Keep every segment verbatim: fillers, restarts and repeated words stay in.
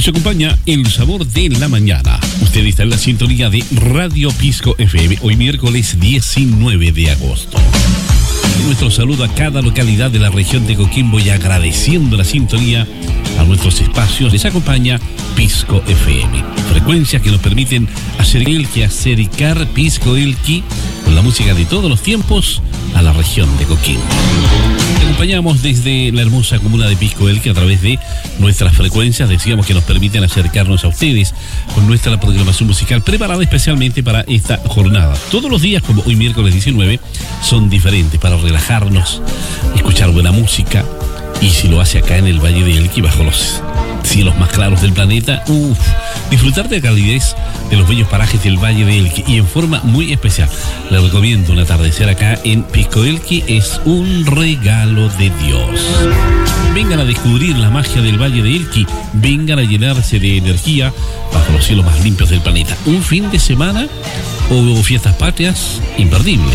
Les acompaña El Sabor de la Mañana. Usted está en la sintonía de Radio Pisco F M, hoy miércoles diecinueve de agosto. Nuestro saludo a cada localidad de la región de Coquimbo y agradeciendo la sintonía a nuestros espacios, les acompaña Pisco F M. Frecuencias que nos permiten hacer el que acercar Pisco Elqui con la música de todos los tiempos a la región de Coquimbo. Te acompañamos desde la hermosa comuna de Pisco Elqui a través de nuestras frecuencias, decíamos que nos permiten acercarnos a ustedes con nuestra programación musical preparada especialmente para esta jornada. Todos los días, como hoy miércoles diecinueve, son diferentes para relajarnos, escuchar buena música, y si lo hace acá en el Valle de Elqui, bajo los cielos más claros del planeta, uff, disfrutar de la calidez de los bellos parajes del Valle de Elqui y en forma muy especial. Les recomiendo un atardecer acá en Pisco Elqui, es un regalo de Dios. Vengan a descubrir la magia del Valle de Elqui, vengan a llenarse de energía bajo los cielos más limpios del planeta. Un fin de semana o fiestas patrias imperdible.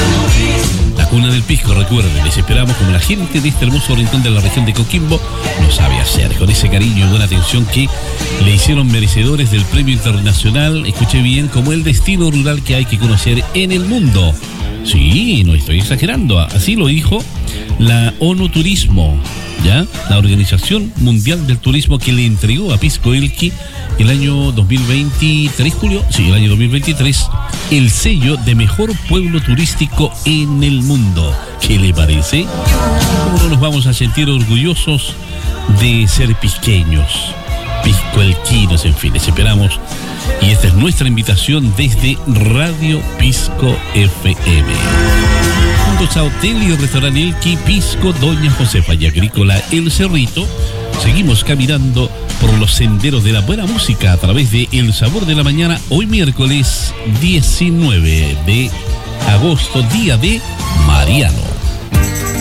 La cuna del pisco, recuerden, les esperamos como la gente de este hermoso rincón de la región de Coquimbo lo sabe hacer, con ese cariño y buena atención que le hicieron merecedores del premio internacional, escuché bien, como el destino rural que hay que conocer en el mundo. Sí, no estoy exagerando, así lo dijo la ONU Turismo, ¿ya? La Organización Mundial del Turismo, que le entregó a Pisco Elqui el año dos mil veintitrés, Julio, sí, el año dos mil veintitrés, el sello de mejor pueblo turístico en el mundo. ¿Qué le parece? ¿Cómo no nos vamos a sentir orgullosos de ser pisqueños, piscoelquinos, en fin? Les esperamos y esta es nuestra invitación desde Radio Pisco F M. Juntos a Hotel y Restaurante Elqui, Pisco Doña Josefa y Agrícola El Cerrito, seguimos caminando por los senderos de la buena música a través de El Sabor de la Mañana, hoy miércoles diecinueve de agosto, día de Mariano.